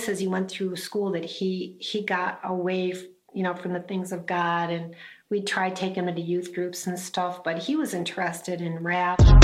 noticed as he went through school that he got away, from the things of God, and we tried taking him into youth groups and stuff, but he was interested in rap.